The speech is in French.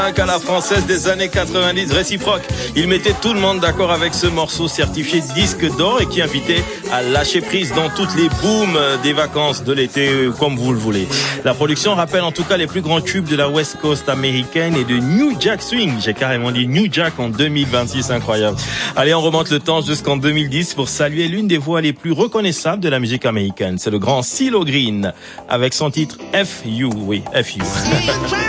À la française des années 90, réciproque. Il mettait tout le monde d'accord avec ce morceau certifié disque d'or et qui invitait à lâcher prise dans toutes les booms des vacances de l'été, comme vous le voulez. La production rappelle en tout cas les plus grands tubes de la West Coast américaine et de New Jack Swing. J'ai carrément dit New Jack en 2026, incroyable. Allez, on remonte le temps jusqu'en 2010 pour saluer l'une des voix les plus reconnaissables de la musique américaine. C'est le grand CeeLo Green avec son titre FU. Oui, FU.